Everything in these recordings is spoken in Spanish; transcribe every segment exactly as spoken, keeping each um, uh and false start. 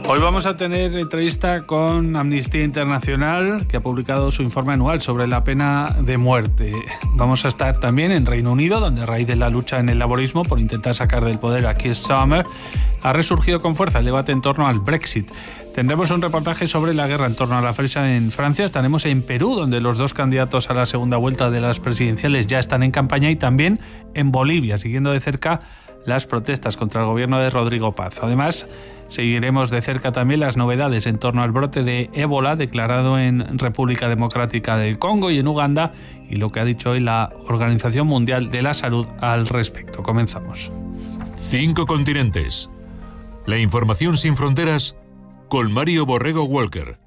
Hoy vamos a tener entrevista con Amnistía Internacional, que ha publicado su informe anual sobre la pena de muerte. Vamos a estar también en Reino Unido, donde a raíz de la lucha en el laborismo por intentar sacar del poder a Keir Starmer, ha resurgido con fuerza el debate en torno al Brexit. Tendremos un reportaje sobre la guerra en torno a la fresa en Francia. Estaremos en Perú, donde los dos candidatos a la segunda vuelta de las presidenciales ya están en campaña, y también en Bolivia, siguiendo de cerca las protestas contra el gobierno de Rodrigo Paz. Además, seguiremos de cerca también las novedades en torno al brote de ébola declarado en República Democrática del Congo y en Uganda, y lo que ha dicho hoy la Organización Mundial de la Salud al respecto. Comenzamos. Cinco continentes. La información sin fronteras con Mario Borrego Walker.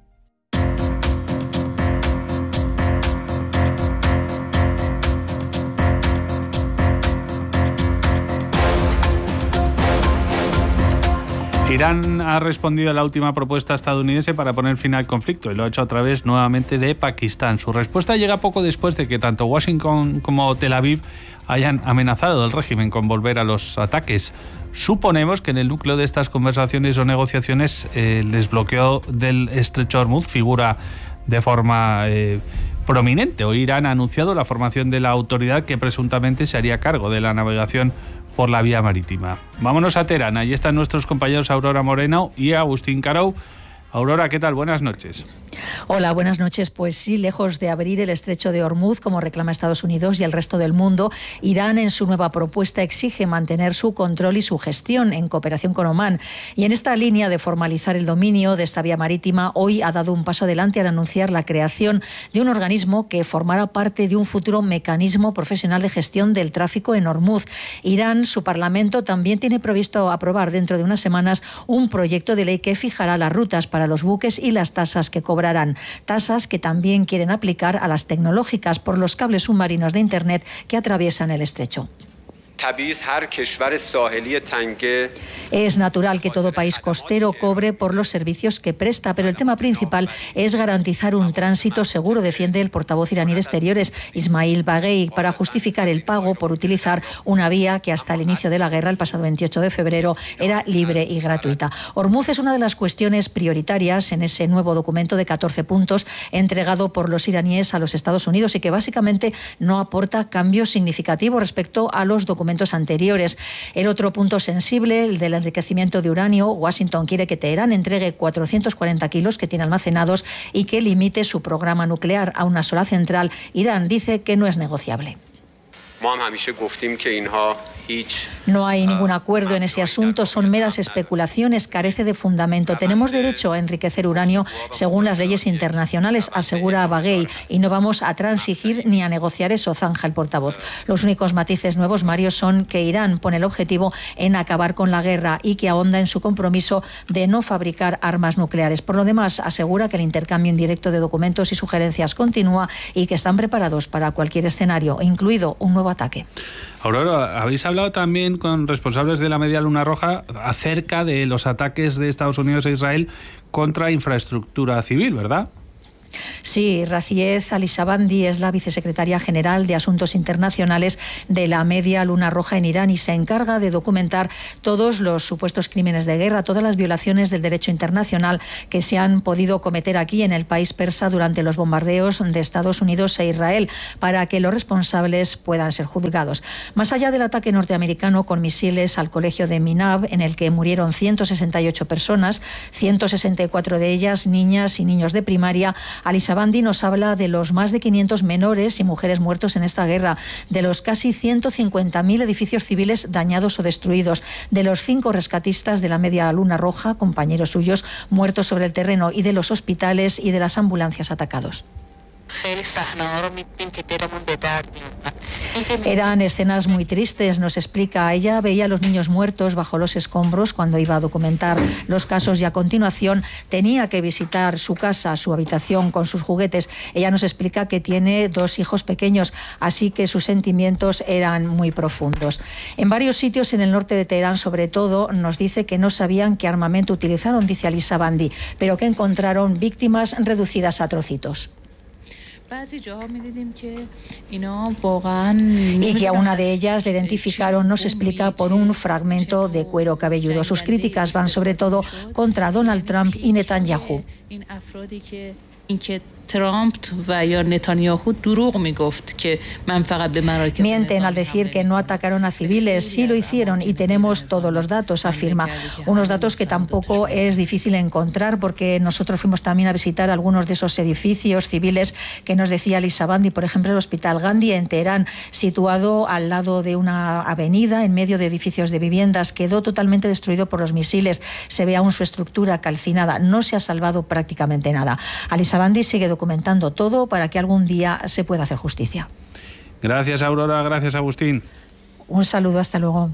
Irán ha respondido a la última propuesta estadounidense para poner fin al conflicto y lo ha hecho a través nuevamente de Pakistán. Su respuesta llega poco después de que tanto Washington como Tel Aviv hayan amenazado al régimen con volver a los ataques. Suponemos que en el núcleo de estas conversaciones o negociaciones eh, el desbloqueo del estrecho de Hormuz figura de forma eh, prominente. Hoy Irán ha anunciado la formación de la autoridad que presuntamente se haría cargo de la navegación por la vía marítima. Vámonos a Teherán. Allí están nuestros compañeros Aurora Moreno y Agustín Carou. Aurora, ¿qué tal? Buenas noches. Hola, buenas noches. Pues sí, lejos de abrir el estrecho de Hormuz, como reclama Estados Unidos y el resto del mundo, Irán en su nueva propuesta exige mantener su control y su gestión en cooperación con Omán. Y en esta línea de formalizar el dominio de esta vía marítima, hoy ha dado un paso adelante al anunciar la creación de un organismo que formará parte de un futuro mecanismo profesional de gestión del tráfico en Hormuz. Irán, su parlamento, también tiene previsto aprobar dentro de unas semanas un proyecto de ley que fijará las rutas para los buques y las tasas que cobrarán. Tasas que también quieren aplicar a las tecnológicas por los cables submarinos de Internet que atraviesan el estrecho. Es natural que todo país costero cobre por los servicios que presta, pero el tema principal es garantizar un tránsito seguro, defiende el portavoz iraní de Exteriores, Ismail Baghei, para justificar el pago por utilizar una vía que hasta el inicio de la guerra, el pasado veintiocho de febrero, era libre y gratuita. Hormuz es una de las cuestiones prioritarias en ese nuevo documento de catorce puntos entregado por los iraníes a los Estados Unidos y que básicamente no aporta cambios significativos respecto a los documentos anteriores. El otro punto sensible, el del enriquecimiento de uranio, Washington quiere que Teherán entregue cuatrocientos cuarenta kilos que tiene almacenados y que limite su programa nuclear a una sola central. Irán dice que no es negociable. No hay ningún acuerdo en ese asunto, son meras especulaciones, carece de fundamento. Tenemos derecho a enriquecer uranio según las leyes internacionales, asegura Baghei, y no vamos a transigir ni a negociar eso, zanja el portavoz. Los únicos matices nuevos, Mario, son que Irán pone el objetivo en acabar con la guerra y que ahonda en su compromiso de no fabricar armas nucleares. Por lo demás, asegura que el intercambio indirecto de documentos y sugerencias continúa y que están preparados para cualquier escenario, incluido un nuevo ataque. Aurora, habéis hablado también con responsables de la Media Luna Roja acerca de los ataques de Estados Unidos e Israel contra infraestructura civil, ¿verdad? Sí, Raziez Alisabandi es la vicesecretaria general de Asuntos Internacionales de la Media Luna Roja en Irán y se encarga de documentar todos los supuestos crímenes de guerra, todas las violaciones del derecho internacional que se han podido cometer aquí en el país persa durante los bombardeos de Estados Unidos e Israel, para que los responsables puedan ser juzgados. Más allá del ataque norteamericano con misiles al colegio de Minab, en el que murieron ciento sesenta y ocho personas, ciento sesenta y cuatro de ellas niñas y niños de primaria, Alisabandi nos habla de los más de quinientos menores y mujeres muertos en esta guerra, de los casi ciento cincuenta mil edificios civiles dañados o destruidos, de los cinco rescatistas de la Media Luna Roja, compañeros suyos, muertos sobre el terreno, y de los hospitales y de las ambulancias atacados. Eran escenas muy tristes, nos explica. Ella veía a los niños muertos bajo los escombros cuando iba a documentar los casos y a continuación tenía que visitar su casa, su habitación con sus juguetes. Ella nos explica que tiene dos hijos pequeños, así que sus sentimientos eran muy profundos. En varios sitios en el norte de Teherán, sobre todo, nos dice que no sabían qué armamento utilizaron, dice Alisabandi, pero que encontraron víctimas reducidas a trocitos. y que a una de ellas le identificaron, nos explica, por un fragmento de cuero cabelludo. Sus críticas van sobre todo contra Donald Trump y Netanyahu. Mienten al decir que no atacaron a civiles. Sí lo hicieron y tenemos todos los datos, afirma. Unos datos que tampoco es difícil encontrar, porque nosotros fuimos también a visitar algunos de esos edificios civiles que nos decía Lisa Bandi, por ejemplo el Hospital Gandhi en Teherán, situado al lado de una avenida en medio de edificios de viviendas, quedó totalmente destruido por los misiles. Se ve aún su estructura calcinada. No se ha salvado prácticamente nada. Lisa Bandi sigue documentando todo para que algún día se pueda hacer justicia. Gracias, Aurora. Gracias, Agustín. Un saludo. Hasta luego.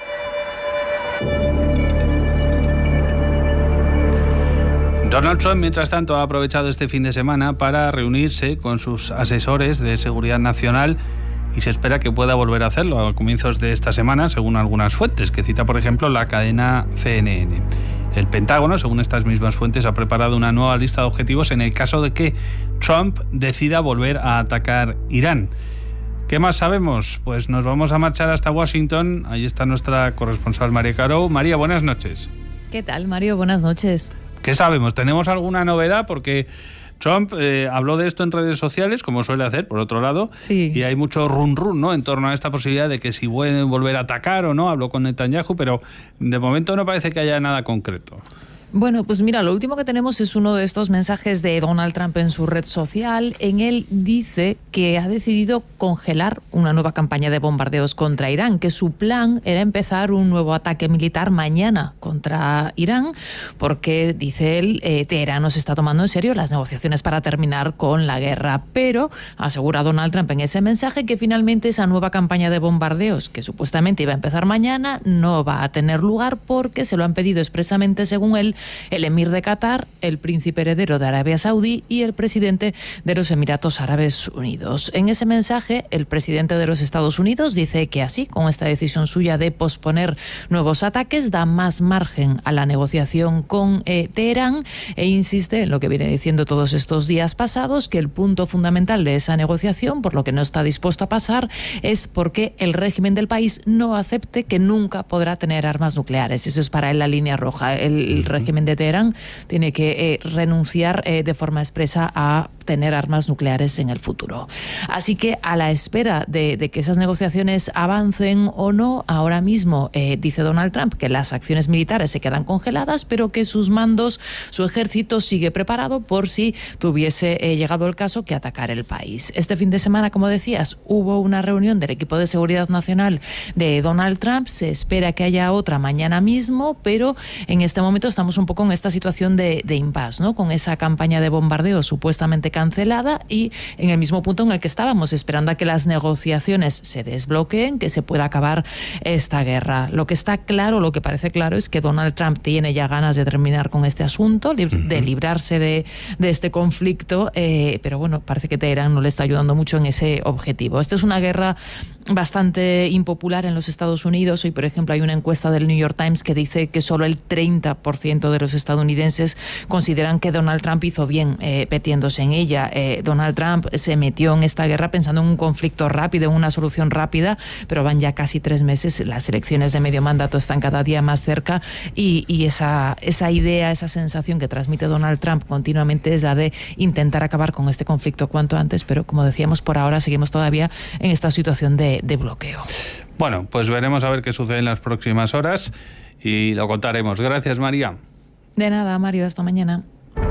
Donald Trump, mientras tanto, ha aprovechado este fin de semana para reunirse con sus asesores de seguridad nacional y se espera que pueda volver a hacerlo a comienzos de esta semana, según algunas fuentes, que cita, por ejemplo, la cadena C N N. El Pentágono, según estas mismas fuentes, ha preparado una nueva lista de objetivos en el caso de que Trump decida volver a atacar Irán. ¿Qué más sabemos? Pues nos vamos a marchar hasta Washington. Ahí está nuestra corresponsal María Caro. María, buenas noches. ¿Qué tal, Mario? Buenas noches. ¿Qué sabemos? ¿Tenemos alguna novedad? Porque Trump eh, habló de esto en redes sociales, como suele hacer, por otro lado, sí. Y hay mucho run run, ¿no?, en torno a esta posibilidad de que si pueden volver a atacar o no. Habló con Netanyahu, pero de momento no parece que haya nada concreto. Bueno, pues mira, lo último que tenemos es uno de estos mensajes de Donald Trump en su red social. En él dice que ha decidido congelar una nueva campaña de bombardeos contra Irán, que su plan era empezar un nuevo ataque militar mañana contra Irán, porque, dice él, eh, Teherán no se está tomando en serio las negociaciones para terminar con la guerra. Pero asegura Donald Trump en ese mensaje que finalmente esa nueva campaña de bombardeos, que supuestamente iba a empezar mañana, no va a tener lugar porque se lo han pedido expresamente, según él, el emir de Qatar, el príncipe heredero de Arabia Saudí y el presidente de los Emiratos Árabes Unidos. En ese mensaje, el presidente de los Estados Unidos dice que así, con esta decisión suya de posponer nuevos ataques, da más margen a la negociación con eh, Teherán, e insiste en lo que viene diciendo todos estos días pasados, que el punto fundamental de esa negociación, por lo que no está dispuesto a pasar, es porque el régimen del país no acepte que nunca podrá tener armas nucleares. Eso es para él la línea roja. El, el régimen de Teherán tiene que eh, renunciar eh, de forma expresa a tener armas nucleares en el futuro. Así que, a la espera de, de que esas negociaciones avancen o no, ahora mismo eh, dice Donald Trump que las acciones militares se quedan congeladas, pero que sus mandos, su ejército sigue preparado por si tuviese eh, llegado el caso que atacar el país. Este fin de semana, como decías, hubo una reunión del equipo de seguridad nacional de Donald Trump. Se espera que haya otra mañana mismo, pero en este momento estamos un poco en esta situación de, de impasse, ¿no?, con esa campaña de bombardeo supuestamente cancelada y en el mismo punto en el que estábamos, esperando a que las negociaciones se desbloqueen, que se pueda acabar esta guerra. Lo que está claro, lo que parece claro, es que Donald Trump tiene ya ganas de terminar con este asunto, de uh-huh. librarse de, de este conflicto, eh, pero bueno, parece que Teherán no le está ayudando mucho en ese objetivo. Esta es una guerra bastante impopular en los Estados Unidos. Hoy, por ejemplo, hay una encuesta del New York Times que dice que solo el treinta por ciento de los estadounidenses consideran que Donald Trump hizo bien eh, metiéndose en ella. Eh, Donald Trump se metió en esta guerra pensando en un conflicto rápido, en una solución rápida, pero van ya casi tres meses, las elecciones de medio mandato están cada día más cerca y, y esa, esa idea, esa sensación que transmite Donald Trump continuamente es la de intentar acabar con este conflicto cuanto antes, pero como decíamos, por ahora seguimos todavía en esta situación de, de bloqueo. Bueno, pues veremos a ver qué sucede en las próximas horas y lo contaremos. Gracias, María. De nada, Mario, hasta mañana.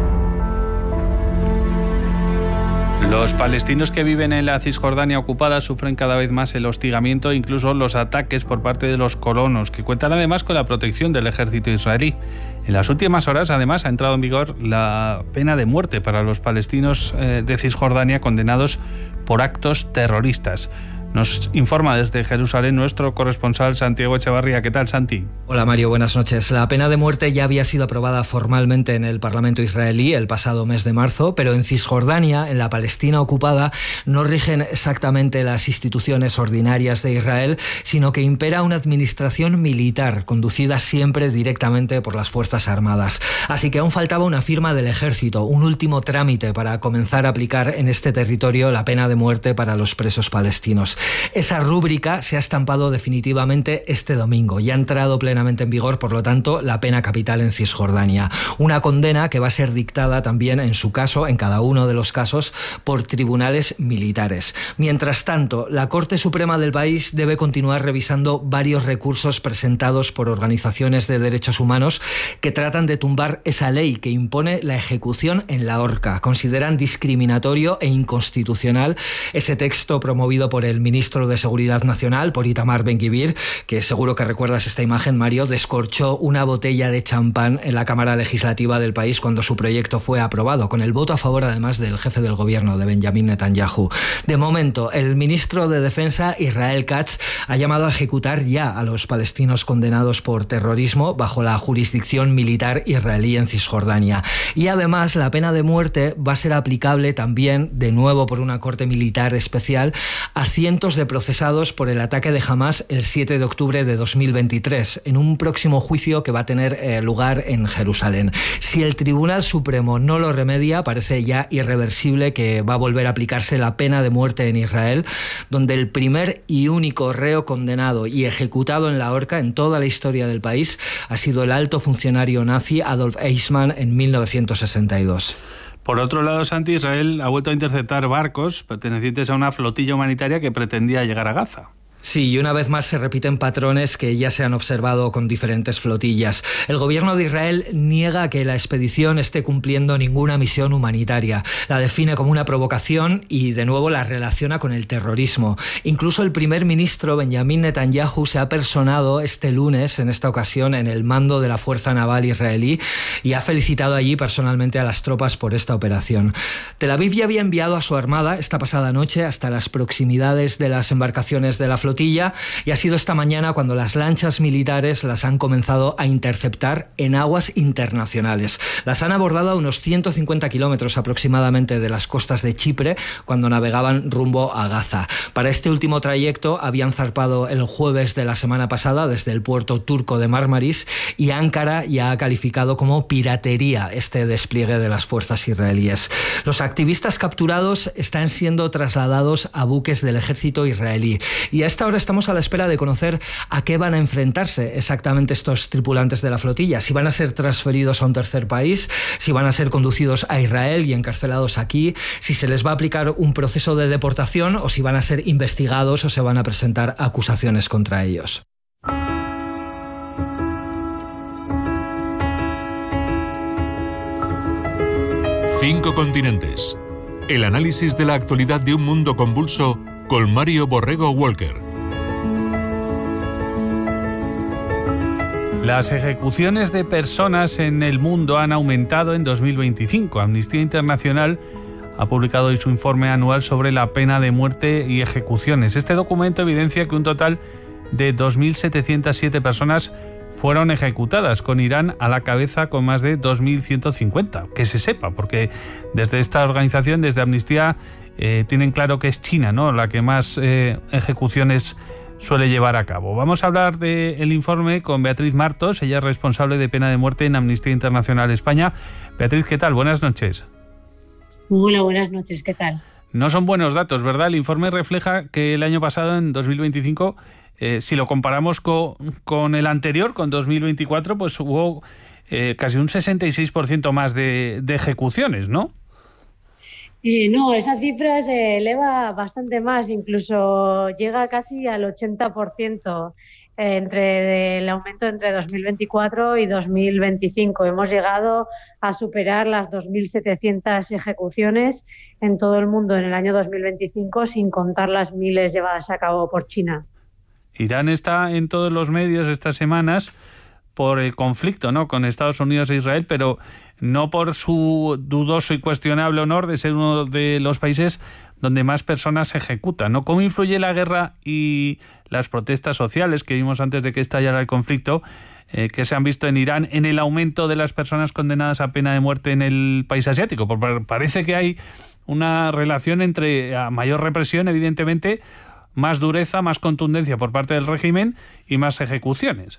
Los palestinos que viven en la Cisjordania ocupada sufren cada vez más el hostigamiento e incluso los ataques por parte de los colonos, que cuentan además con la protección del ejército israelí. En las últimas horas, además, ha entrado en vigor la pena de muerte para los palestinos eh, de Cisjordania condenados por actos terroristas. Nos informa desde Jerusalén nuestro corresponsal Santiago Echevarría. ¿Qué tal, Santi? Hola, Mario, buenas noches. La pena de muerte ya había sido aprobada formalmente en el Parlamento israelí el pasado mes de marzo, pero en Cisjordania, en la Palestina ocupada, no rigen exactamente las instituciones ordinarias de Israel, sino que impera una administración militar, conducida siempre directamente por las Fuerzas Armadas. Así que aún faltaba una firma del ejército, un último trámite para comenzar a aplicar en este territorio la pena de muerte para los presos palestinos. Esa rúbrica se ha estampado definitivamente este domingo y ha entrado plenamente en vigor, por lo tanto, la pena capital en Cisjordania. Una condena que va a ser dictada también, en su caso, en cada uno de los casos, por tribunales militares. Mientras tanto, la Corte Suprema del país debe continuar revisando varios recursos presentados por organizaciones de derechos humanos que tratan de tumbar esa ley que impone la ejecución en la horca. Consideran discriminatorio e inconstitucional ese texto promovido por el ministro de Seguridad Nacional, por Itamar Ben-Gvir, que seguro que recuerdas esta imagen, Mario, descorchó una botella de champán en la Cámara Legislativa del país cuando su proyecto fue aprobado, con el voto a favor además del jefe del gobierno, de Benjamin Netanyahu. De momento, el ministro de Defensa, Israel Katz, ha llamado a ejecutar ya a los palestinos condenados por terrorismo bajo la jurisdicción militar israelí en Cisjordania. Y además, la pena de muerte va a ser aplicable también, de nuevo por una corte militar especial, a cientos de procesados por el ataque de Hamás el siete de octubre de dos mil veintitrés, en un próximo juicio que va a tener eh, lugar en Jerusalén. Si el Tribunal Supremo no lo remedia, parece ya irreversible que va a volver a aplicarse la pena de muerte en Israel, donde el primer y único reo condenado y ejecutado en la horca en toda la historia del país ha sido el alto funcionario nazi Adolf Eichmann en mil novecientos sesenta y dos. Por otro lado, Santi, Israel ha vuelto a interceptar barcos pertenecientes a una flotilla humanitaria que pretendía llegar a Gaza. Sí, y una vez más se repiten patrones que ya se han observado con diferentes flotillas. El gobierno de Israel niega que la expedición esté cumpliendo ninguna misión humanitaria. La define como una provocación y, de nuevo, la relaciona con el terrorismo. Incluso el primer ministro Benjamin Netanyahu se ha personado este lunes, en esta ocasión, en el mando de la Fuerza Naval israelí y ha felicitado allí personalmente a las tropas por esta operación. Tel Aviv ya había enviado a su armada esta pasada noche hasta las proximidades de las embarcaciones de la flotilla y ha sido esta mañana cuando las lanchas militares las han comenzado a interceptar en aguas internacionales. Las han abordado a unos ciento cincuenta kilómetros aproximadamente de las costas de Chipre cuando navegaban rumbo a Gaza. Para este último trayecto habían zarpado el jueves de la semana pasada desde el puerto turco de Marmaris y Ankara ya ha calificado como piratería este despliegue de las fuerzas israelíes. Los activistas capturados están siendo trasladados a buques del ejército israelí y a esta hora estamos a la espera de conocer a qué van a enfrentarse exactamente estos tripulantes de la flotilla, si van a ser transferidos a un tercer país, si van a ser conducidos a Israel y encarcelados aquí, si se les va a aplicar un proceso de deportación o si van a ser investigados o se van a presentar acusaciones contra ellos. Cinco continentes. El análisis de la actualidad de un mundo convulso con Mario Borrego Walker. Las ejecuciones de personas en el mundo han aumentado en dos mil veinticinco. Amnistía Internacional ha publicado hoy su informe anual sobre la pena de muerte y ejecuciones. Este documento evidencia que un total de dos mil setecientas siete personas fueron ejecutadas, con Irán a la cabeza con más de dos mil ciento cincuenta. Que se sepa, porque desde esta organización, desde Amnistía, eh, tienen claro que es China, ¿no?, la que más eh, ejecuciones suele llevar a cabo. Vamos a hablar del informe con Beatriz Martos, ella es responsable de pena de muerte en Amnistía Internacional España. Beatriz, ¿qué tal? Buenas noches. Hola, buenas noches, ¿qué tal? No son buenos datos, ¿verdad? El informe refleja que el año pasado, en dos mil veinticinco, eh, si lo comparamos con, con el anterior, con dos mil veinticuatro, pues hubo eh, casi un sesenta y seis por ciento más de, de ejecuciones, ¿no? Y no, esa cifra se eleva bastante más, incluso llega casi al ochenta por ciento entre el aumento entre dos mil veinticuatro y dos mil veinticinco. Hemos llegado a superar las dos mil setecientas ejecuciones en todo el mundo en el año dos mil veinticinco, sin contar las miles llevadas a cabo por China. Irán está en todos los medios estas semanas por el conflicto, ¿no?, con Estados Unidos e Israel, pero no por su dudoso y cuestionable honor de ser uno de los países donde más personas se ejecutan, ¿no? ¿Cómo influye la guerra y las protestas sociales que vimos antes de que estallara el conflicto, eh, que se han visto en Irán, en el aumento de las personas condenadas a pena de muerte en el país asiático? Porque parece que hay una relación entre a mayor represión, evidentemente, más dureza, más contundencia por parte del régimen y más ejecuciones.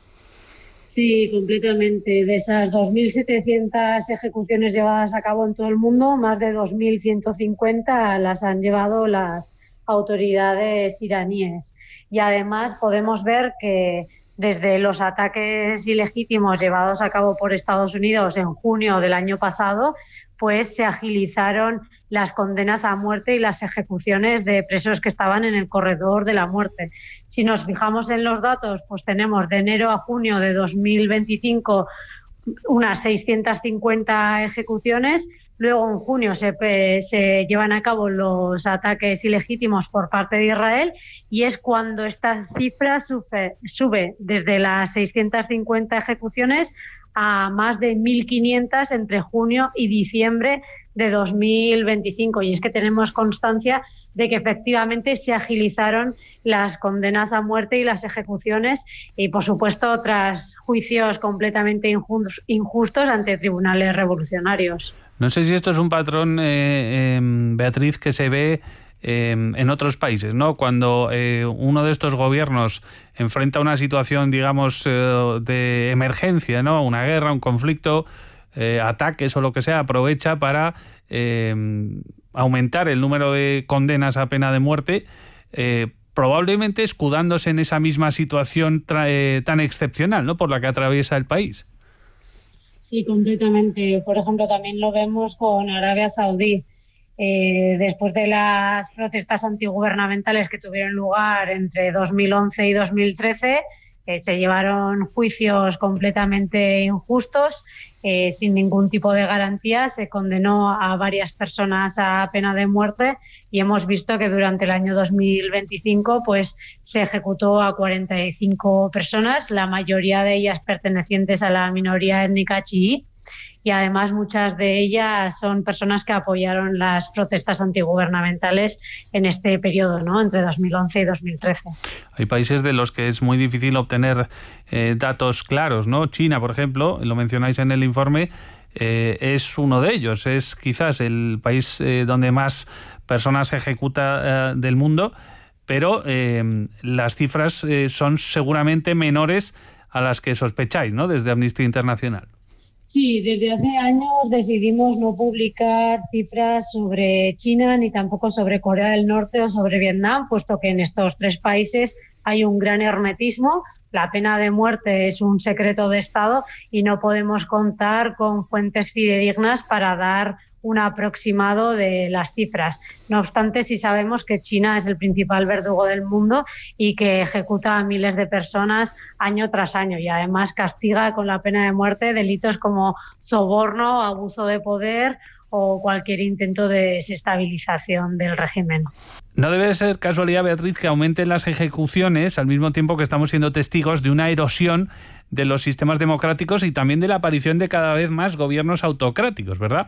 Sí, completamente. De esas dos mil setecientas ejecuciones llevadas a cabo en todo el mundo, más de dos mil ciento cincuenta las han llevado las autoridades iraníes. Y además podemos ver que desde los ataques ilegítimos llevados a cabo por Estados Unidos en junio del año pasado, pues se agilizaron las condenas a muerte y las ejecuciones de presos que estaban en el corredor de la muerte. Si nos fijamos en los datos, pues tenemos de enero a junio de dos mil veinticinco unas seiscientas cincuenta ejecuciones. Luego en junio se, se llevan a cabo los ataques ilegítimos por parte de Israel y es cuando esta cifra sube, sube desde las seiscientas cincuenta ejecuciones a más de mil quinientas entre junio y diciembre de dos mil veinticinco. Y es que tenemos constancia de que efectivamente se agilizaron las condenas a muerte y las ejecuciones y, por supuesto, tras juicios completamente injustos ante tribunales revolucionarios. No sé si esto es un patrón, eh, eh, Beatriz, que se ve eh, en otros países, ¿no? Cuando eh, uno de estos gobiernos enfrenta una situación, digamos, eh, de emergencia, ¿no?, una guerra, un conflicto, eh, ataques o lo que sea, aprovecha para eh, aumentar el número de condenas a pena de muerte, eh, probablemente escudándose en esa misma situación tra- eh, tan excepcional, ¿no?, por la que atraviesa el país. Sí, completamente. Por ejemplo, también lo vemos con Arabia Saudí. Eh, después de las protestas antigubernamentales que tuvieron lugar entre dos mil once y dos mil trece, eh, se llevaron juicios completamente injustos, eh, sin ningún tipo de garantía. Se condenó a varias personas a pena de muerte y hemos visto que durante el año dos mil veinticinco pues, se ejecutó a cuarenta y cinco personas, la mayoría de ellas pertenecientes a la minoría étnica chií. Y además muchas de ellas son personas que apoyaron las protestas antigubernamentales en este periodo, ¿no?, entre dos mil once y dos mil trece. Hay países de los que es muy difícil obtener eh, datos claros, ¿no? China, por ejemplo, lo mencionáis en el informe, eh, es uno de ellos. Es quizás el país eh, donde más personas se ejecuta eh, del mundo, pero eh, las cifras eh, son seguramente menores a las que sospecháis, ¿no?, desde Amnistía Internacional. Sí, desde hace años decidimos no publicar cifras sobre China ni tampoco sobre Corea del Norte o sobre Vietnam, puesto que en estos tres países hay un gran hermetismo. La pena de muerte es un secreto de Estado y no podemos contar con fuentes fidedignas para dar un aproximado de las cifras. No obstante, sí sabemos que China es el principal verdugo del mundo y que ejecuta a miles de personas año tras año y además castiga con la pena de muerte delitos como soborno, abuso de poder o cualquier intento de desestabilización del régimen. No debe ser casualidad, Beatriz, que aumenten las ejecuciones al mismo tiempo que estamos siendo testigos de una erosión de los sistemas democráticos y también de la aparición de cada vez más gobiernos autocráticos, ¿verdad?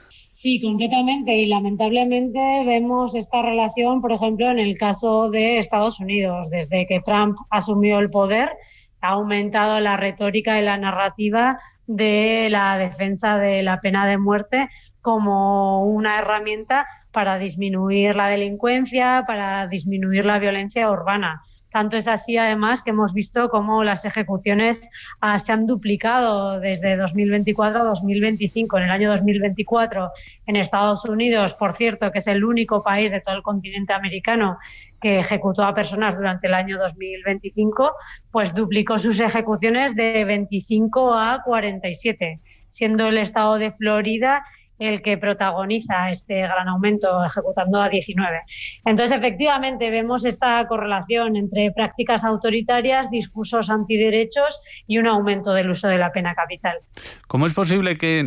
Sí, completamente. Y lamentablemente vemos esta relación, por ejemplo, en el caso de Estados Unidos. Desde que Trump asumió el poder, ha aumentado la retórica y la narrativa de la defensa de la pena de muerte como una herramienta para disminuir la delincuencia, para disminuir la violencia urbana. Tanto es así, además, que hemos visto cómo las ejecuciones ah, se han duplicado desde dos mil veinticuatro a dos mil veinticinco. En el año dos mil veinticuatro, en Estados Unidos, por cierto, que es el único país de todo el continente americano que ejecutó a personas durante el año dos mil veinticinco, pues duplicó sus ejecuciones de veinticinco a cuarenta y siete, siendo el estado de Florida el que protagoniza este gran aumento, ejecutando a diecinueve. Entonces, efectivamente, vemos esta correlación entre prácticas autoritarias, discursos antiderechos y un aumento del uso de la pena capital. ¿Cómo es posible que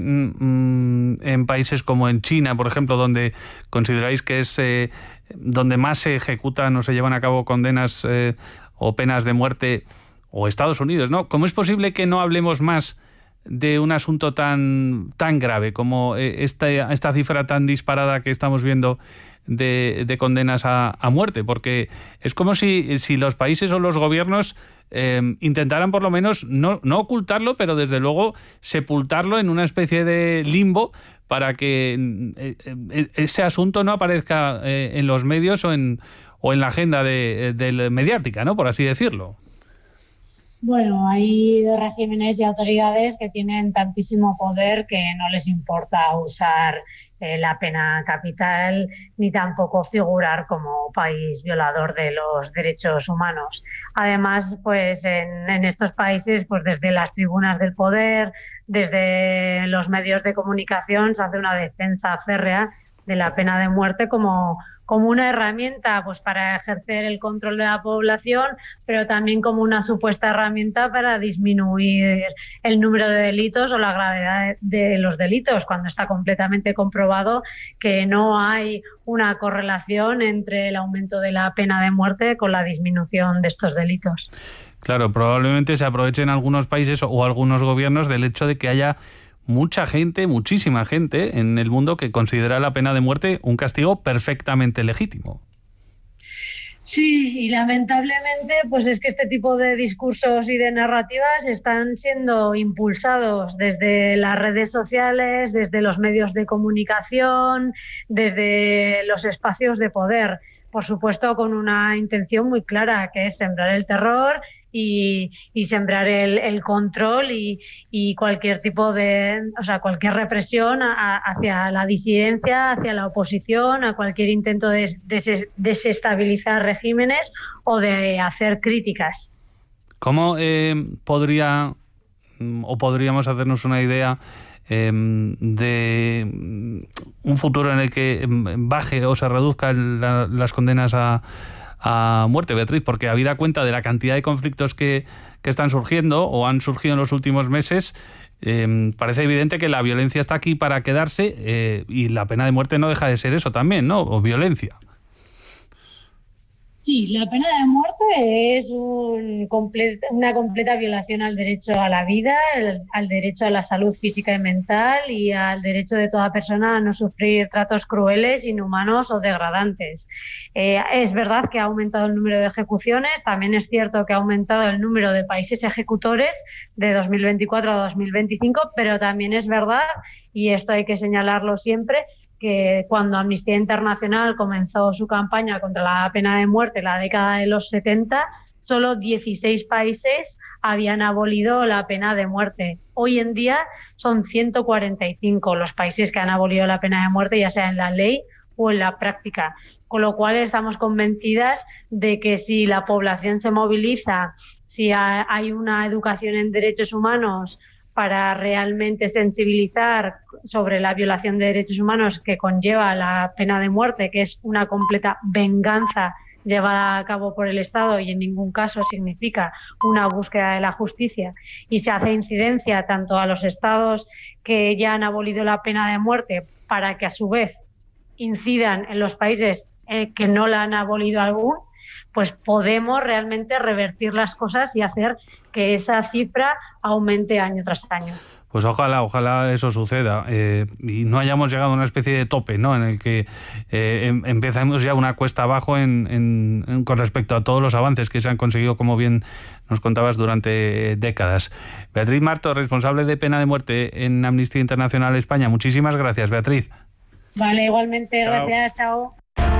mmm, en países como en China, por ejemplo, donde consideráis que es eh, donde más se ejecutan o se llevan a cabo condenas eh, o penas de muerte, o Estados Unidos, ¿no? ¿Cómo es posible que no hablemos más de un asunto tan, tan grave como esta, esta cifra tan disparada que estamos viendo de, de condenas a, a muerte? Porque es como si, si los países o los gobiernos eh, intentaran por lo menos no, no ocultarlo, pero desde luego sepultarlo en una especie de limbo para que eh, ese asunto no aparezca eh, en los medios o en, o en la agenda de, de mediática, ¿no? Por así decirlo. Bueno, hay regímenes y autoridades que tienen tantísimo poder que no les importa usar eh, la pena capital ni tampoco figurar como país violador de los derechos humanos. Además, pues en, en estos países, pues desde las tribunas del poder, desde los medios de comunicación, se hace una defensa férrea de la pena de muerte como como una herramienta pues para ejercer el control de la población, pero también como una supuesta herramienta para disminuir el número de delitos o la gravedad de los delitos, cuando está completamente comprobado que no hay una correlación entre el aumento de la pena de muerte con la disminución de estos delitos. Claro, probablemente se aprovechen algunos países o algunos gobiernos del hecho de que haya mucha gente, muchísima gente en el mundo que considera la pena de muerte un castigo perfectamente legítimo. Sí, y lamentablemente pues es que este tipo de discursos y de narrativas están siendo impulsados desde las redes sociales, desde los medios de comunicación, desde los espacios de poder, por supuesto con una intención muy clara, que es sembrar el terror Y, y sembrar el, el control y, y cualquier tipo de, o sea, cualquier represión a, hacia la disidencia, hacia la oposición, a cualquier intento de, de desestabilizar regímenes o de hacer críticas. ¿Cómo eh, podría o podríamos hacernos una idea eh, de un futuro en el que baje o se reduzcan la, las condenas a a muerte, Beatriz? Porque habida cuenta de la cantidad de conflictos que, que están surgiendo o han surgido en los últimos meses, eh, parece evidente que la violencia está aquí para quedarse eh, y la pena de muerte no deja de ser eso también, ¿no? O violencia. Sí, la pena de muerte es un comple- una completa violación al derecho a la vida, el, al derecho a la salud física y mental y al derecho de toda persona a no sufrir tratos crueles, inhumanos o degradantes. Eh, es verdad que ha aumentado el número de ejecuciones, también es cierto que ha aumentado el número de países ejecutores de dos mil veinticuatro a dos mil veinticinco, pero también es verdad, y esto hay que señalarlo siempre, que cuando Amnistía Internacional comenzó su campaña contra la pena de muerte en la década de los setenta, solo dieciséis países habían abolido la pena de muerte. Hoy en día son ciento cuarenta y cinco los países que han abolido la pena de muerte, ya sea en la ley o en la práctica. Con lo cual estamos convencidas de que si la población se moviliza, si hay una educación en derechos humanos para realmente sensibilizar sobre la violación de derechos humanos que conlleva la pena de muerte, que es una completa venganza llevada a cabo por el Estado y en ningún caso significa una búsqueda de la justicia, y se hace incidencia tanto a los Estados que ya han abolido la pena de muerte para que a su vez incidan en los países eh, que no la han abolido aún, pues podemos realmente revertir las cosas y hacer que esa cifra aumente año tras año. Pues ojalá, ojalá eso suceda eh, y no hayamos llegado a una especie de tope, ¿no?, en el que eh, em, empezamos ya una cuesta abajo en, en, en, con respecto a todos los avances que se han conseguido, como bien nos contabas, durante décadas. Beatriz Marto, responsable de pena de muerte en Amnistía Internacional España. Muchísimas gracias, Beatriz. Vale, igualmente, chao. Gracias, chao.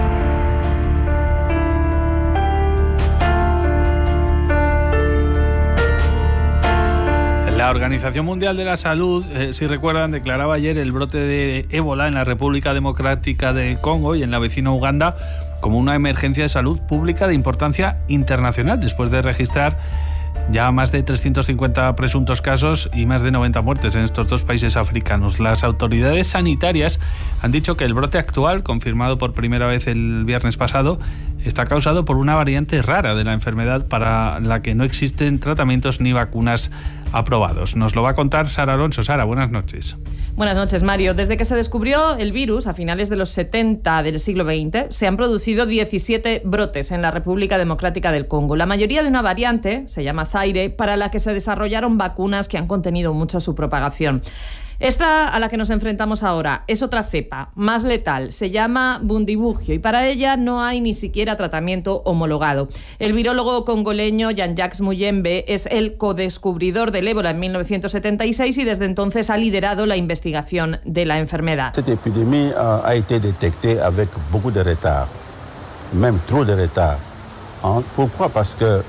La Organización Mundial de la Salud, eh, si recuerdan, declaraba ayer el brote de ébola en la República Democrática del Congo y en la vecina Uganda como una emergencia de salud pública de importancia internacional, después de registrar ya más de trescientos cincuenta presuntos casos y más de noventa muertes en estos dos países africanos. Las autoridades sanitarias han dicho que el brote actual, confirmado por primera vez el viernes pasado, está causado por una variante rara de la enfermedad para la que no existen tratamientos ni vacunas aprobados. Nos lo va a contar Sara Alonso. Sara, buenas noches. Buenas noches, Mario. Desde que se descubrió el virus a finales de los setenta del siglo veinte, se han producido diecisiete brotes en la República Democrática del Congo. La mayoría de una variante, se llama Zaire, para la que se desarrollaron vacunas que han contenido mucho su propagación. Esta a la que nos enfrentamos ahora es otra cepa, más letal, se llama Bundibugyo y para ella no hay ni siquiera tratamiento homologado. El virólogo congoleño Jean-Jacques Muyembe es el codescubridor del ébola en mil novecientos setenta y seis y desde entonces ha liderado la investigación de la enfermedad. Esta epidemia ha été detectada avec beaucoup de retard, même trop de retard. Pourquoi? Parce que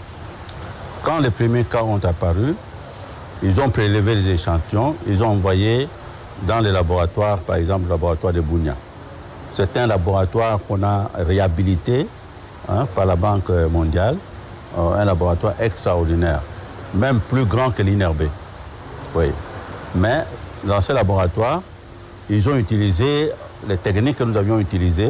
quand les premiers cas ont apparu, ils ont prélevé les échantillons, ils ont envoyé dans les laboratoires, par exemple le laboratoire de Bunia. C'est un laboratoire qu'on a réhabilité hein, par la Banque mondiale, euh, un laboratoire extraordinaire, même plus grand que l'I N R B. Oui. Mais dans ce laboratoire, ils ont utilisé les techniques que nous avions utilisées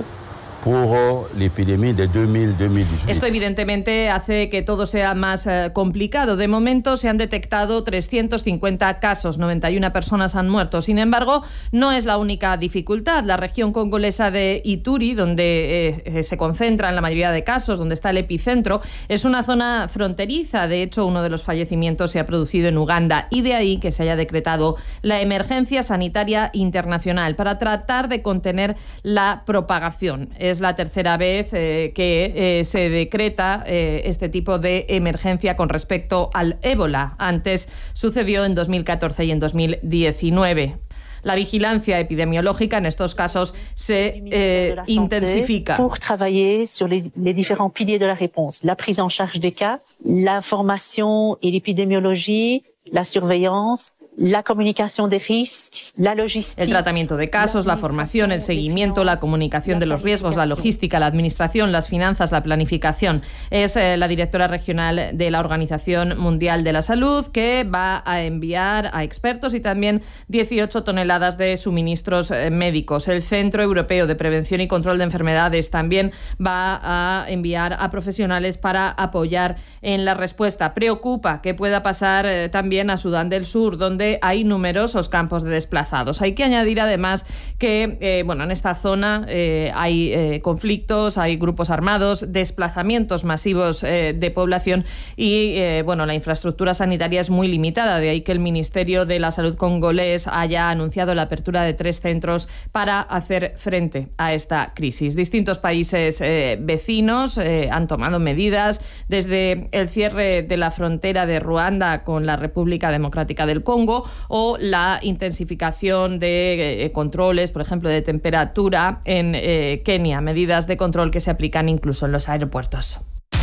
por la epidemia de dos mil a dos mil dieciocho. Esto evidentemente hace que todo sea más eh, complicado. De momento se han detectado trescientos cincuenta casos, noventa y una personas han muerto. Sin embargo, no es la única dificultad. La región congolesa de Ituri, donde eh, se concentran la mayoría de casos, donde está el epicentro, es una zona fronteriza. De hecho, uno de los fallecimientos se ha producido en Uganda y de ahí que se haya decretado la emergencia sanitaria internacional para tratar de contener la propagación. Es la tercera vez eh, que eh, se decreta eh, este tipo de emergencia con respecto al ébola. Antes sucedió en dos mil catorce y en dos mil diecinueve. La vigilancia epidemiológica en estos casos se eh, intensifica. Pour travailler sur les, les différents piliers de la réponse, la prise en charge des cas, l'information et l'épidémiologie, la surveillance, la comunicación de risques, la logística. El tratamiento de casos, la formación, el seguimiento, la comunicación de los riesgos, la logística, la administración, las finanzas, la planificación. Es eh, la directora regional de la Organización Mundial de la Salud que va a enviar a expertos y también dieciocho toneladas de suministros eh, médicos. El Centro Europeo de Prevención y Control de Enfermedades también va a enviar a profesionales para apoyar en la respuesta. Preocupa que pueda pasar eh, también a Sudán del Sur, donde hay numerosos campos de desplazados. Hay que añadir además que eh, bueno, en esta zona eh, hay eh, conflictos, hay grupos armados, desplazamientos masivos eh, de población y eh, bueno, la infraestructura sanitaria es muy limitada. De ahí que el Ministerio de la Salud congolés haya anunciado la apertura de tres centros para hacer frente a esta crisis. Distintos países eh, vecinos eh, han tomado medidas, desde el cierre de la frontera de Ruanda con la República Democrática del Congo o la intensificación de eh, controles, por ejemplo, de temperatura en eh, Kenia, medidas de control que se aplican incluso en los aeropuertos.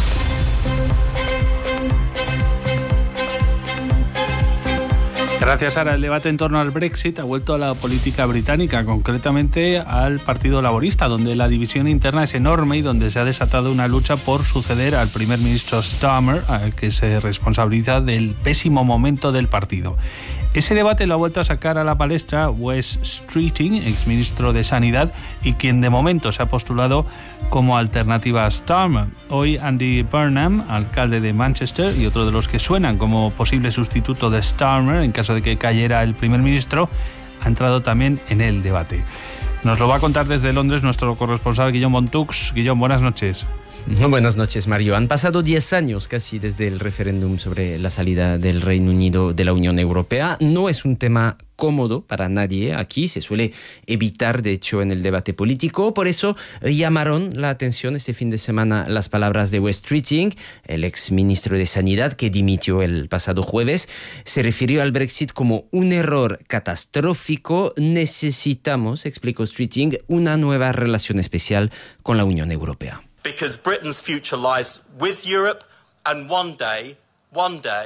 Gracias, Sara. El debate en torno al Brexit ha vuelto a la política británica, concretamente al Partido Laborista, donde la división interna es enorme y donde se ha desatado una lucha por suceder al primer ministro Starmer, al que se responsabiliza del pésimo momento del partido. Ese debate lo ha vuelto a sacar a la palestra Wes Streeting, exministro de Sanidad, y quien de momento se ha postulado como alternativa a Starmer. Hoy Andy Burnham, alcalde de Manchester, y otro de los que suenan como posible sustituto de Starmer en caso de que cayera el primer ministro, ha entrado también en el debate. Nos lo va a contar desde Londres nuestro corresponsal Guillaume Montux. Guillaume, buenas noches. Buenas noches, Mario. Han pasado diez años casi desde el referéndum sobre la salida del Reino Unido de la Unión Europea. No es un tema cómodo para nadie aquí, se suele evitar, de hecho, en el debate político. Por eso llamaron la atención este fin de semana las palabras de Wes Streeting, el ex ministro de Sanidad que dimitió el pasado jueves. Se refirió al Brexit como un error catastrófico. Necesitamos, explicó Streeting, una nueva relación especial con la Unión Europea. Because Britain's future lies with Europe and one day, one day,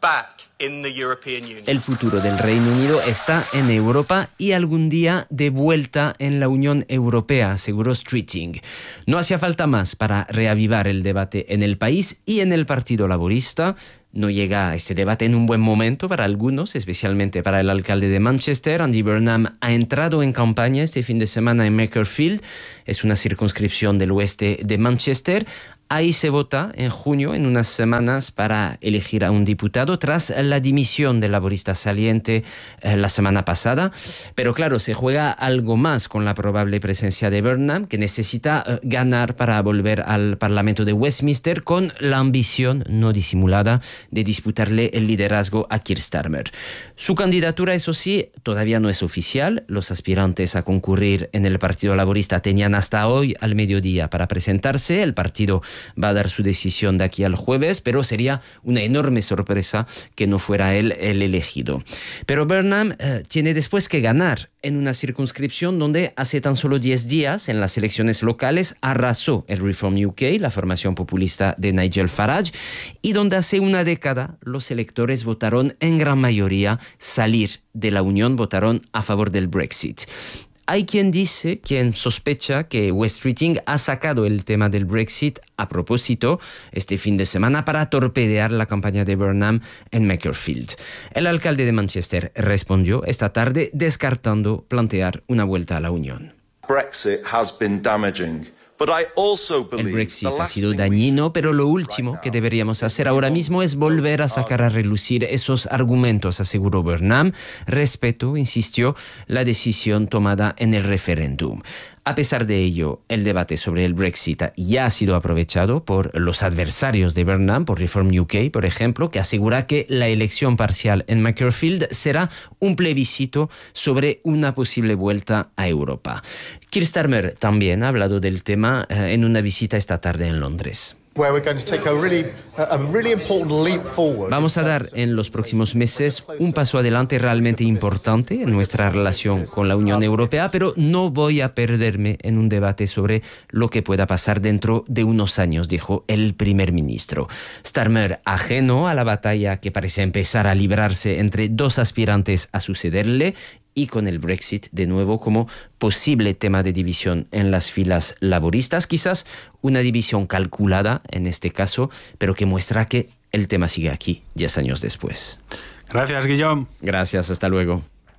El futuro del Reino Unido está en Europa y algún día de vuelta en la Unión Europea, aseguró Streeting. No hacía falta más para reavivar el debate en el país y en el Partido Laborista. No llega este debate en un buen momento para algunos, especialmente para el alcalde de Manchester. Andy Burnham ha entrado en campaña este fin de semana en Makerfield. Es una circunscripción del oeste de Manchester. Ahí se vota en junio, en unas semanas, para elegir a un diputado tras la dimisión del laborista saliente eh, la semana pasada. Pero claro, se juega algo más con la probable presencia de Burnham, que necesita eh, ganar para volver al Parlamento de Westminster con la ambición no disimulada de disputarle el liderazgo a Keir Starmer. Su candidatura, eso sí, todavía no es oficial. Los aspirantes a concurrir en el Partido Laborista tenían hasta hoy al mediodía para presentarse. El partido va a dar su decisión de aquí al jueves, pero sería una enorme sorpresa que no fuera él el elegido. Pero Burnham eh, tiene después que ganar en una circunscripción donde hace tan solo diez días, en las elecciones locales, arrasó el Reform U K, la formación populista de Nigel Farage, y donde hace una década los electores votaron en gran mayoría salir de la Unión, votaron a favor del Brexit. Hay quien dice, quien sospecha que West Streeting ha sacado el tema del Brexit a propósito este fin de semana para torpedear la campaña de Burnham en Makerfield. El alcalde de Manchester respondió esta tarde descartando plantear una vuelta a la Unión. Brexit has been damaging. El Brexit ha sido dañino, pero lo último que deberíamos hacer ahora mismo es volver a sacar a relucir esos argumentos, aseguró Burnham. Respeto, insistió, la decisión tomada en el referéndum. A pesar de ello, el debate sobre el Brexit ya ha sido aprovechado por los adversarios de Burnham, por Reform U K, por ejemplo, que asegura que la elección parcial en Makerfield será un plebiscito sobre una posible vuelta a Europa. Keir Starmer también ha hablado del tema eh, en una visita esta tarde en Londres. Vamos a dar en los próximos meses un paso adelante realmente importante en nuestra relación con la Unión Europea, pero no voy a perderme en un debate sobre lo que pueda pasar dentro de unos años, dijo el primer ministro. Starmer, ajeno a la batalla que parece empezar a librarse entre dos aspirantes a sucederle, y con el Brexit de nuevo como posible tema de división en las filas laboristas, quizás una división calculada en este caso, pero que muestra que el tema sigue aquí diez años después. Gracias, Guillaume. Gracias, hasta luego.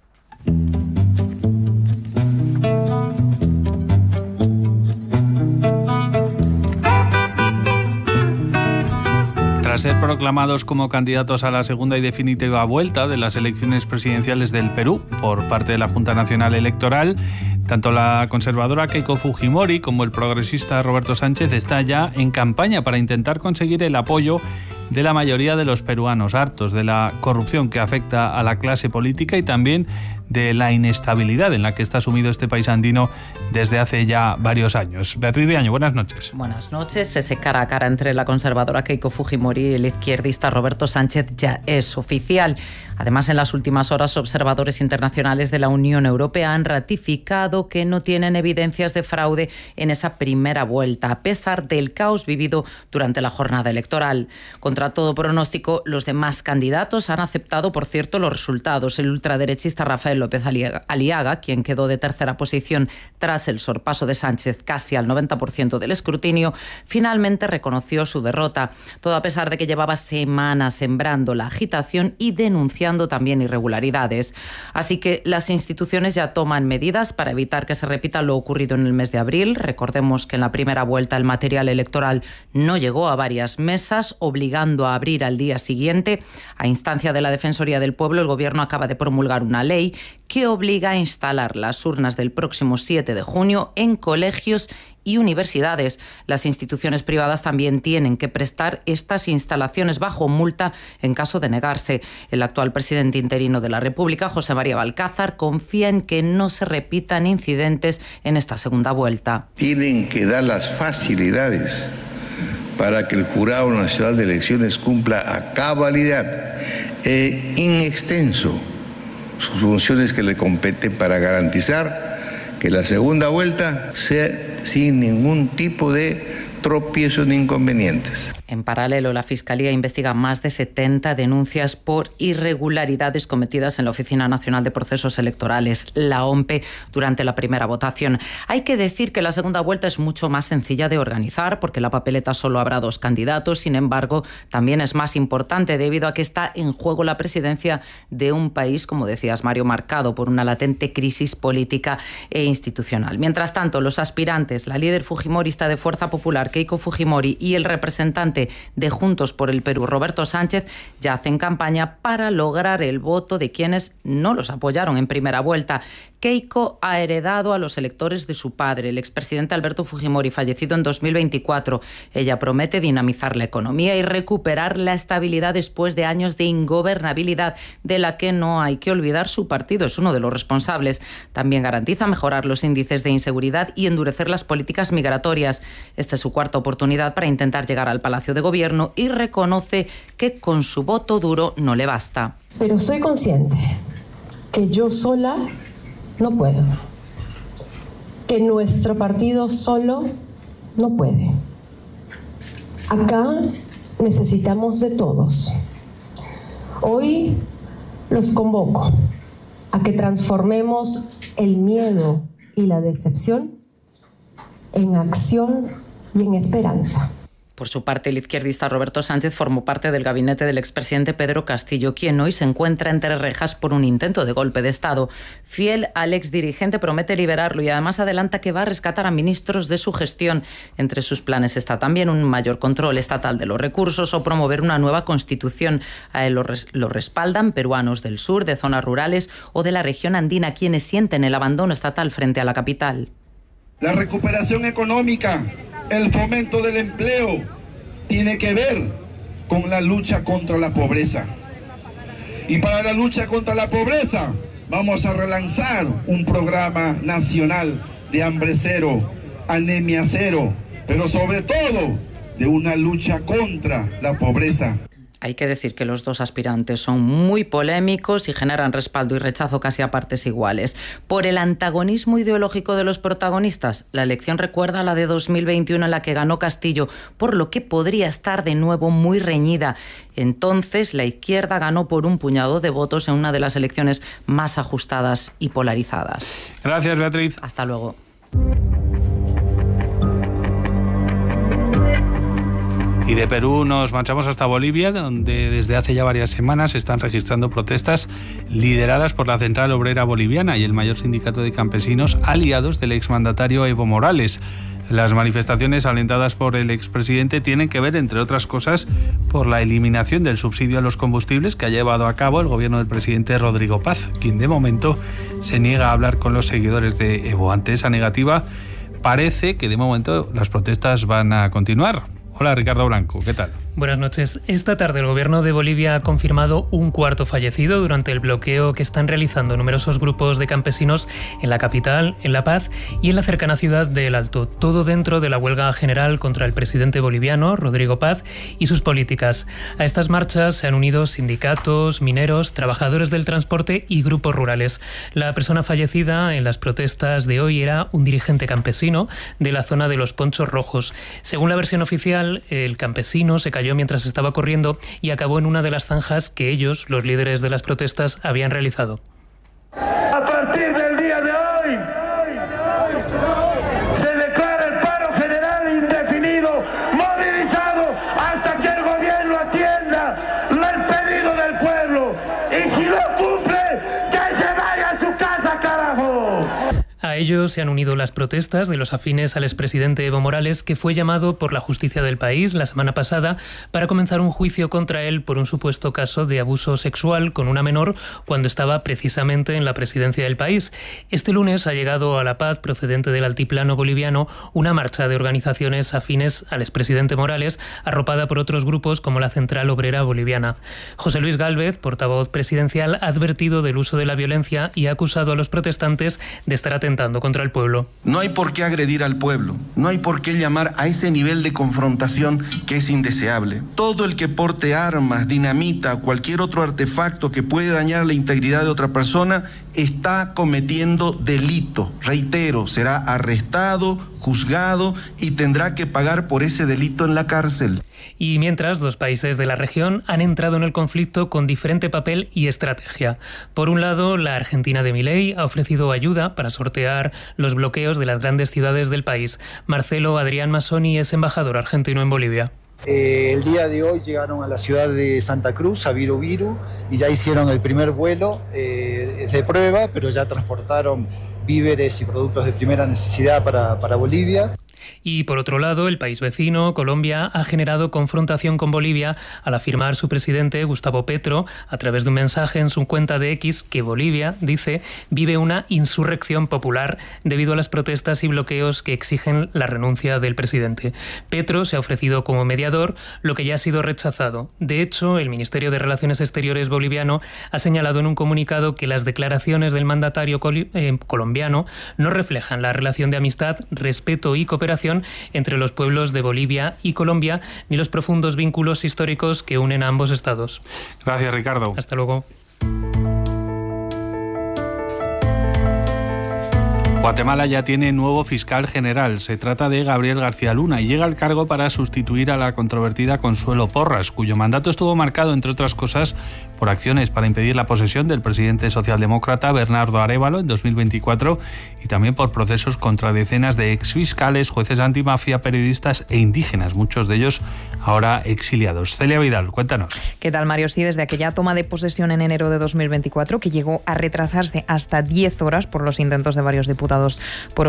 Tras ser proclamados como candidatos a la segunda y definitiva vuelta de las elecciones presidenciales del Perú por parte de la Junta Nacional Electoral, tanto la conservadora Keiko Fujimori como el progresista Roberto Sánchez están ya en campaña para intentar conseguir el apoyo de la mayoría de los peruanos, hartos de la corrupción que afecta a la clase política y también de la inestabilidad en la que está sumido este país andino desde hace ya varios años. Beatriz Viaño, buenas noches. Buenas noches. Ese cara a cara entre la conservadora Keiko Fujimori y el izquierdista Roberto Sánchez ya es oficial. Además, en las últimas horas, observadores internacionales de la Unión Europea han ratificado que no tienen evidencias de fraude en esa primera vuelta, a pesar del caos vivido durante la jornada electoral. Contra todo pronóstico, los demás candidatos han aceptado, por cierto, los resultados. El ultraderechista Rafael López Aliaga, quien quedó de tercera posición tras el sorpaso de Sánchez casi al noventa por ciento del escrutinio, finalmente reconoció su derrota. Todo a pesar de que llevaba semanas sembrando la agitación y denunciando también irregularidades. Así que las instituciones ya toman medidas para evitar que se repita lo ocurrido en el mes de abril. Recordemos que en la primera vuelta el material electoral no llegó a varias mesas, obligando a abrir al día siguiente. A instancia de la Defensoría del Pueblo, el Gobierno acaba de promulgar una ley que obliga a instalar las urnas del próximo siete de junio en colegios y universidades. Las instituciones privadas también tienen que prestar estas instalaciones bajo multa en caso de negarse. El actual presidente interino de la República, José María Balcázar, confía en que no se repitan incidentes en esta segunda vuelta. Tienen que dar las facilidades para que el Jurado Nacional de Elecciones cumpla a cabalidad e in extenso sus funciones que le competen para garantizar que la segunda vuelta sea sin ningún tipo de tropiezos ni inconvenientes. En paralelo, la Fiscalía investiga más de setenta denuncias por irregularidades cometidas en la Oficina Nacional de Procesos Electorales, la O M P E, durante la primera votación. Hay que decir que la segunda vuelta es mucho más sencilla de organizar porque la papeleta solo habrá dos candidatos. Sin embargo, también es más importante debido a que está en juego la presidencia de un país, como decías, Mario, marcado por una latente crisis política e institucional. Mientras tanto, los aspirantes, la líder fujimorista de Fuerza Popular, Keiko Fujimori, y el representante de Juntos por el Perú, Roberto Sánchez, ya hacen campaña para lograr el voto de quienes no los apoyaron en primera vuelta. Keiko ha heredado a los electores de su padre, el expresidente Alberto Fujimori, fallecido en dos mil veinticuatro. Ella promete dinamizar la economía y recuperar la estabilidad después de años de ingobernabilidad, de la que no hay que olvidar su partido es uno de los responsables. También garantiza mejorar los índices de inseguridad y endurecer las políticas migratorias. Esta es su cuarta oportunidad para intentar llegar al Palacio de Gobierno y reconoce que con su voto duro no le basta. Pero soy consciente que yo sola no puedo, que nuestro partido solo no puede. Acá necesitamos de todos. Hoy los convoco a que transformemos el miedo y la decepción en acción y en esperanza. Por su parte, el izquierdista Roberto Sánchez formó parte del gabinete del expresidente Pedro Castillo, quien hoy se encuentra entre rejas por un intento de golpe de Estado. Fiel al exdirigente, promete liberarlo y además adelanta que va a rescatar a ministros de su gestión. Entre sus planes está también un mayor control estatal de los recursos o promover una nueva constitución. A él lo, res- lo respaldan peruanos del sur, de zonas rurales o de la región andina, quienes sienten el abandono estatal frente a la capital. La recuperación económica, el fomento del empleo, tiene que ver con la lucha contra la pobreza. Y para la lucha contra la pobreza vamos a relanzar un programa nacional de hambre cero, anemia cero, pero sobre todo de una lucha contra la pobreza. Hay que decir que los dos aspirantes son muy polémicos y generan respaldo y rechazo casi a partes iguales. Por el antagonismo ideológico de los protagonistas, la elección recuerda a la de dos mil veintiuno en la que ganó Castillo, por lo que podría estar de nuevo muy reñida. Entonces, la izquierda ganó por un puñado de votos en una de las elecciones más ajustadas y polarizadas. Gracias, Beatriz. Hasta luego. Y de Perú nos marchamos hasta Bolivia, donde desde hace ya varias semanas se están registrando protestas lideradas por la Central Obrera Boliviana y el mayor sindicato de campesinos aliados del exmandatario Evo Morales. Las manifestaciones alentadas por el expresidente tienen que ver, entre otras cosas, por la eliminación del subsidio a los combustibles que ha llevado a cabo el gobierno del presidente Rodrigo Paz, quien de momento se niega a hablar con los seguidores de Evo. Ante esa negativa, parece que de momento las protestas van a continuar. Hola, Ricardo Blanco, ¿qué tal? Buenas noches. Esta tarde el gobierno de Bolivia ha confirmado un cuarto fallecido durante el bloqueo que están realizando numerosos grupos de campesinos en la capital, en La Paz y en la cercana ciudad de El Alto. Todo dentro de la huelga general contra el presidente boliviano, Rodrigo Paz, y sus políticas. A estas marchas se han unido sindicatos, mineros, trabajadores del transporte y grupos rurales. La persona fallecida en las protestas de hoy era un dirigente campesino de la zona de los Ponchos Rojos. Según la versión oficial, el campesino se cayó mientras estaba corriendo y acabó en una de las zanjas que ellos, los líderes de las protestas, habían realizado. A partir del día de hoy se declara el paro general indefinido, movilizado hasta que el gobierno atienda el pedido del pueblo. Y si no cumple, que se vaya a su casa, carajo. A ellos se han unido las protestas de los afines al expresidente Evo Morales, que fue llamado por la justicia del país la semana pasada para comenzar un juicio contra él por un supuesto caso de abuso sexual con una menor cuando estaba precisamente en la presidencia del país. Este lunes ha llegado a La Paz, procedente del altiplano boliviano, una marcha de organizaciones afines al expresidente Morales, arropada por otros grupos como la Central Obrera Boliviana. José Luis Gálvez, portavoz presidencial, ha advertido del uso de la violencia y ha acusado a los protestantes de estar atentando contra el pueblo. No hay por qué agredir al pueblo, no hay por qué llamar a ese nivel de confrontación que es indeseable. Todo el que porte armas, dinamita o cualquier otro artefacto que puede dañar la integridad de otra persona está cometiendo delito. Reitero, será arrestado, juzgado y tendrá que pagar por ese delito en la cárcel. Y mientras, dos países de la región han entrado en el conflicto con diferente papel y estrategia. Por un lado, la Argentina de Milei ha ofrecido ayuda para sortear los bloqueos de las grandes ciudades del país. Marcelo Adrián Massoni es embajador argentino en Bolivia. Eh, el día de hoy llegaron a la ciudad de Santa Cruz, a Viru Viru, y ya hicieron el primer vuelo eh, de prueba, pero ya transportaron víveres y productos de primera necesidad para, para Bolivia. Y por otro lado, el país vecino, Colombia, ha generado confrontación con Bolivia al afirmar su presidente, Gustavo Petro, a través de un mensaje en su cuenta de X, que Bolivia, dice, vive una insurrección popular debido a las protestas y bloqueos que exigen la renuncia del presidente. Petro se ha ofrecido como mediador, lo que ya ha sido rechazado. De hecho, el Ministerio de Relaciones Exteriores boliviano ha señalado en un comunicado que las declaraciones del mandatario col- eh, colombiano no reflejan la relación de amistad, respeto y cooperación entre los pueblos de Bolivia y Colombia, ni los profundos vínculos históricos que unen a ambos estados. Gracias, Ricardo. Hasta luego. Guatemala ya tiene nuevo fiscal general. Se trata de Gabriel García Luna y llega al cargo para sustituir a la controvertida Consuelo Porras, cuyo mandato estuvo marcado, entre otras cosas, por acciones para impedir la posesión del presidente socialdemócrata Bernardo Arévalo en dos mil veinticuatro y también por procesos contra decenas de exfiscales, jueces antimafia, periodistas e indígenas, muchos de ellos ahora exiliados. Celia Vidal, cuéntanos. ¿Qué tal, Mario? Sí, desde aquella toma de posesión en enero de dos mil veinticuatro, que llegó a retrasarse hasta diez horas por los intentos de varios diputados por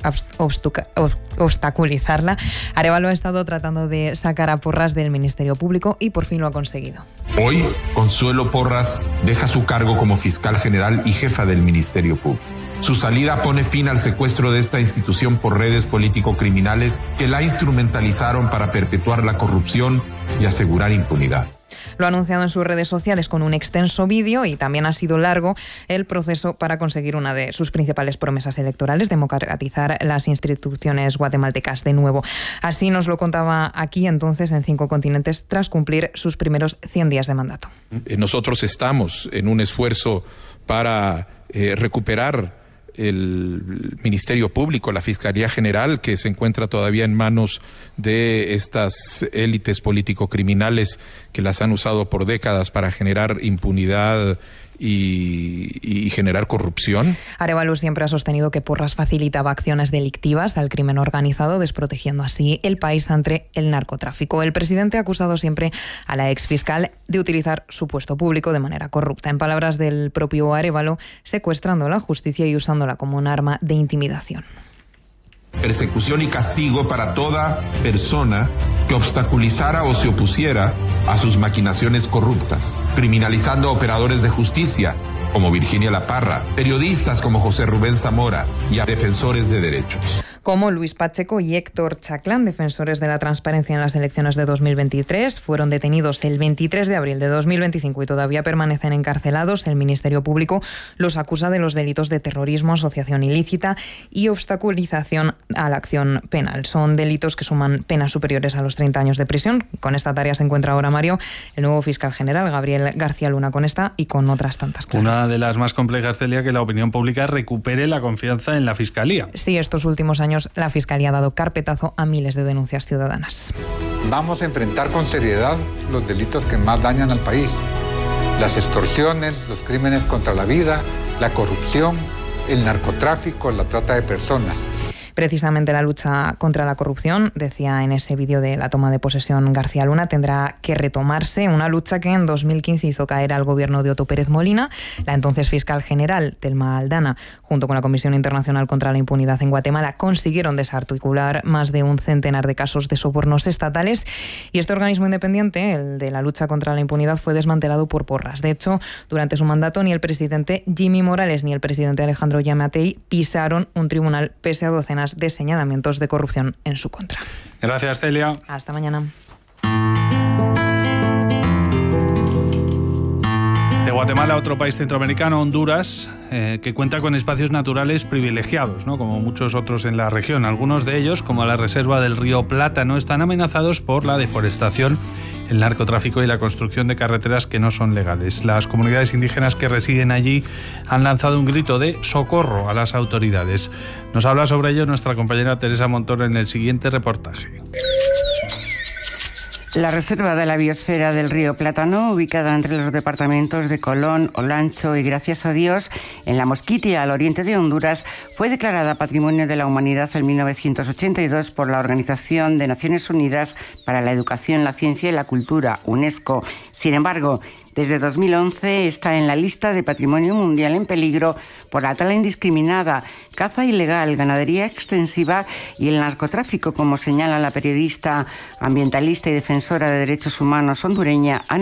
obstaculizarla, Arévalo ha estado tratando de sacar a Porras del Ministerio Público y por fin lo ha conseguido. Hoy, Consuelo Porras deja su cargo como fiscal general y jefa del Ministerio Público. Su salida pone fin al secuestro de esta institución por redes político-criminales que la instrumentalizaron para perpetuar la corrupción y asegurar impunidad. Lo ha anunciado en sus redes sociales con un extenso vídeo y también ha sido largo el proceso para conseguir una de sus principales promesas electorales, democratizar las instituciones guatemaltecas de nuevo. Así nos lo contaba aquí entonces en Cinco Continentes tras cumplir sus primeros cien días de mandato. Nosotros estamos en un esfuerzo para eh, recuperar el Ministerio Público, la Fiscalía General, que se encuentra todavía en manos de estas élites político-criminales que las han usado por décadas para generar impunidad y, y generar corrupción. Arévalo siempre ha sostenido que Porras facilitaba acciones delictivas al crimen organizado, desprotegiendo así el país ante el narcotráfico. El presidente ha acusado siempre a la exfiscal de utilizar su puesto público de manera corrupta. En palabras del propio Arévalo, secuestrando la justicia y usándola como un arma de intimidación. Persecución y castigo para toda persona que obstaculizara o se opusiera a sus maquinaciones corruptas, criminalizando a operadores de justicia como Virginia La Parra, periodistas como José Rubén Zamora y a defensores de derechos. Como Luis Pacheco y Héctor Chaclán, defensores de la transparencia en las elecciones de dos mil veintitrés, fueron detenidos el veintitrés de abril de dos mil veinticinco y todavía permanecen encarcelados. El Ministerio Público los acusa de los delitos de terrorismo, asociación ilícita y obstaculización a la acción penal. Son delitos que suman penas superiores a los treinta años de prisión. Con esta tarea se encuentra ahora, Mario, el nuevo fiscal general, Gabriel García Luna, con esta y con otras tantas. Claro. Una de las más complejas, Celia, que la opinión pública recupere la confianza en la Fiscalía. Sí, estos últimos años la Fiscalía ha dado carpetazo a miles de denuncias ciudadanas. Vamos a enfrentar con seriedad los delitos que más dañan al país. Las extorsiones, los crímenes contra la vida, la corrupción, el narcotráfico, la trata de personas. Precisamente la lucha contra la corrupción, decía en ese vídeo de la toma de posesión García Luna, tendrá que retomarse, una lucha que en dos mil quince hizo caer al gobierno de Otto Pérez Molina. La entonces fiscal general, Telma Aldana, junto con la Comisión Internacional contra la Impunidad en Guatemala, consiguieron desarticular más de un centenar de casos de sobornos estatales y este organismo independiente, el de la lucha contra la impunidad, fue desmantelado por Porras. De hecho, durante su mandato ni el presidente Jimmy Morales ni el presidente Alejandro Yamatei pisaron un tribunal pese a docenas de señalamientos de corrupción en su contra. Gracias, Celia. Hasta mañana. De Guatemala a otro país centroamericano, Honduras, eh, que cuenta con espacios naturales privilegiados, ¿no? Como muchos otros en la región. Algunos de ellos, como la reserva del río Plátano, están amenazados por la deforestación el narcotráfico y la construcción de carreteras que no son legales. Las comunidades indígenas que residen allí han lanzado un grito de socorro a las autoridades. Nos habla sobre ello nuestra compañera Teresa Montoro en el siguiente reportaje. La reserva de la biosfera del río Plátano, ubicada entre los departamentos de Colón, Olancho y Gracias a Dios, en la Mosquitia, al oriente de Honduras, fue declarada Patrimonio de la Humanidad en mil novecientos ochenta y dos por la Organización de Naciones Unidas para la Educación, la Ciencia y la Cultura, UNESCO. Sin embargo, desde dos mil once está en la lista de Patrimonio Mundial en peligro por la tala indiscriminada, caza ilegal, ganadería extensiva y el narcotráfico, como señala la periodista ambientalista y defensora de derechos humanos hondureña Ana